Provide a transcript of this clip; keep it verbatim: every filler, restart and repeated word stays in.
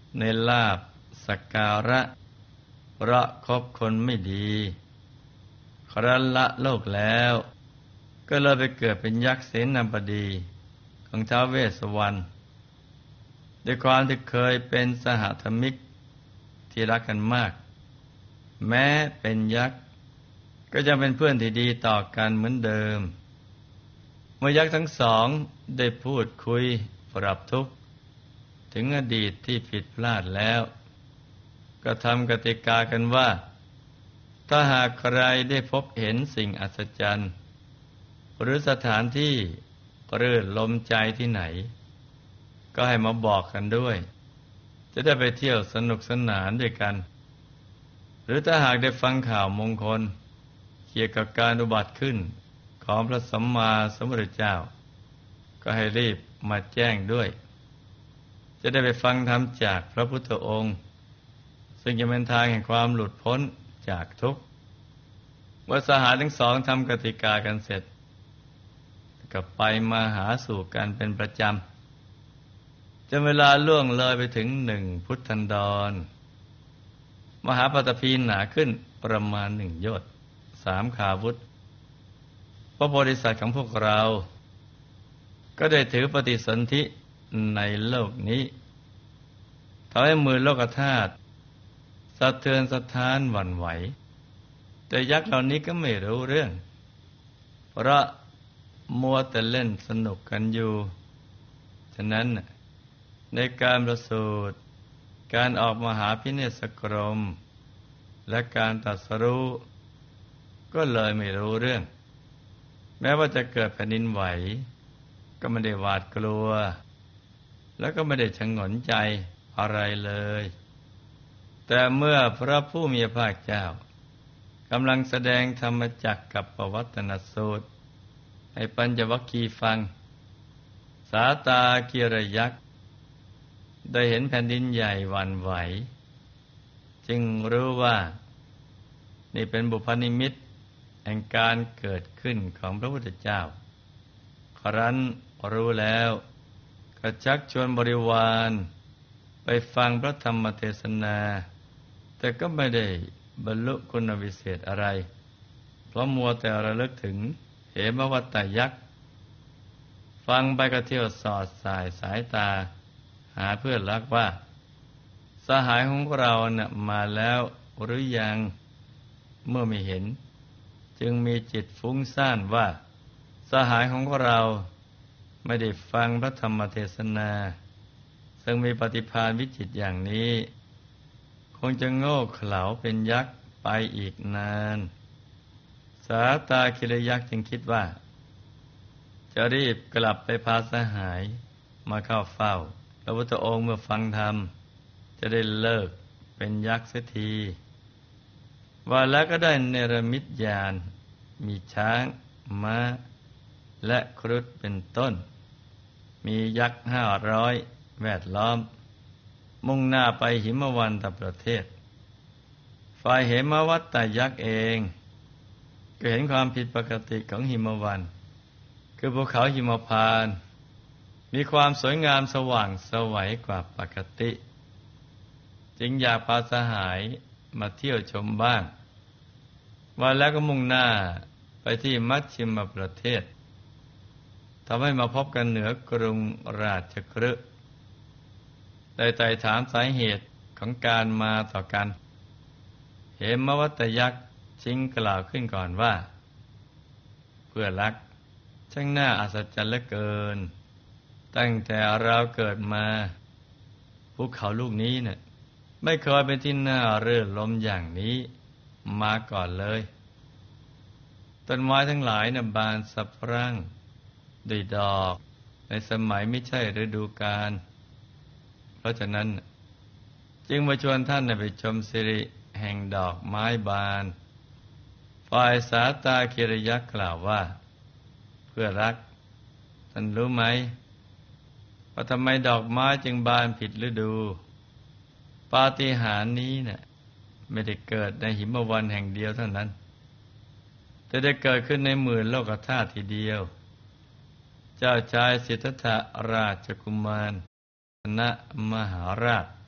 ในลาภสักการะเพราะคบคนไม่ดีครั้นละโลกแล้วก็เลยไปเกิดเป็นยักษ์เสนาบดีของท้าวเวสสวรรณด้วยความที่เคยเป็นสหธมิกที่รักกันมากแม้เป็นยักษ์ก็จะเป็นเพื่อนที่ดีต่อกันเหมือนเดิมเมื่อยักษ์ทั้งสองได้พูดคุยปรับทุกข์ถึงอดีตที่ผิดพลาดแล้วก็ทำกติกากันว่าถ้าหากใครได้พบเห็นสิ่งอัศจรรย์หรือสถานที่รื่นลมใจที่ไหนก็ให้มาบอกกันด้วยจะได้ไปเที่ยวสนุกสนานด้วยกันหรือถ้าหากได้ฟังข่าวมงคลเกี่ยวกับการอุบัติขึ้นของพระสัมมาสัมพุทธเจ้าก็ให้รีบมาแจ้งด้วยจะได้ไปฟังธรรมจากพระพุทธองค์ซึ่งจะเป็นทางแห่งความหลุดพ้นจากทุกข์เมื่อสหายทั้งสองทำกติกากันเสร็จก็ไปมาหาสู่กันเป็นประจำจนเวลาล่วงเลยไปถึงหนึ่งพุทธันดรมหาปฐพีหนาขึ้นประมาณหนึ่งโยชน์สามขาวุธพระโพธิสัตว์ของพวกเราก็ได้ถือปฏิสนธิในโลกนี้ทำให้มือโลกธาตุสะเทือนสะท้านหวั่นไหวแต่ยักษ์เหล่านี้ก็ไม่รู้เรื่องเพราะมัวแต่เล่นสนุกกันอยู่ฉะนั้นในการประสูติการออกมหาพิเนศกรมและการตรัสรู้ก็เลยไม่รู้เรื่องแม้ว่าจะเกิดแผ่นดินไหวก็ไม่ได้หวาดกลัวแล้วก็ไม่ได้ชงนใจอะไรเลยแต่เมื่อพระผู้มีพระภาคเจ้ากำลังแสดงธรรมจักรกับปวัตตนสูตรให้ปัญจวัคคีย์ฟังสาตากิรยักษ์ได้เห็นแผ่นดินใหญ่หวั่นไหวจึงรู้ว่านี่เป็นบุพนิมิตแห่งการเกิดขึ้นของพระพุทธเจ้าครั้นรู้แล้วก็ชักชวนบริวารไปฟังพระธรรมเทศนาแต่ก็ไม่ได้บรรลุคุณวิเศษอะไรเพราะมัวแต่ระลึกถึงเหมวัตตยักษ์ฟังไปก็เที่ยวสอดสายสายตาหาเพื่อนรักว่าสหายของเราน่ะมาแล้วหรือยังเมื่อไม่เห็นจึงมีจิตฟุ้งซ่านว่าสหายของเราไม่ได้ฟังพระธรรมเทศนาซึ่งมีปฏิภาณวิจิตรอย่างนี้คงจะโง่เขลาเป็นยักษ์ไปอีกนานสาตาคิรยักษ์จึงคิดว่าจะรีบกลับไปพาสหายมาเข้าเฝ้าพระพุทธองค์เมื่อฟังธรรมจะได้เลิกเป็นยักษ์เสียทีว่าแล้วก็ได้เนรมิตญาณมีช้างม้าและครุฑเป็นต้นมียักษ์ห้าร้อยแวดล้อมมุ่งหน้าไปหิมวันตประเทศฝ่ายเหมวัตตยักษ์เองก็เห็นความผิดปกติของหิมวันคือภูเขาหิมพานต์มีความสวยงามสว่างไสวกว่าปกติจึงอยากพาสหายมาเที่ยวชมบ้างว่าแล้วก็มุ่งหน้าไปที่มัชชิมประเทศทำให้มาพบกันเหนือกรุงราชคฤห์ได้ไต่ถามสาเหตุของการมาต่อกันเหมวัตยักษ์ชิงกล่าวขึ้นก่อนว่าเพื่อรักช่างน่าอัศจรรย์เหลือเกินตั้งแต่เราเกิดมาภูเขาลูกนี้เนี่ยไม่เคยเป็นที่น่ารื่นรมอย่างนี้มาก่อนเลยต้นไม้ทั้งหลายน่ะบานสะพรั่งด้วยดอกในสมัยไม่ใช่ฤดูกาลเพราะฉะนั้นจึงมาชวนท่านไปชมสิริแห่งดอกไม้บานฝ่ายสาตาคิรยักษ์กล่าวว่าเพื่อรักท่านรู้ไหมว่าทำไมดอกไม้จึงบานผิดฤดูปาฏิหาริย์นี้เนี่ยไม่ได้เกิดในหิมวันแห่งเดียวเท่านั้นแต่ได้เกิดขึ้นในหมื่นโลกธาตุทีเดียวเจ้าชายสิทธัตถราชกุมารคณะมหาราช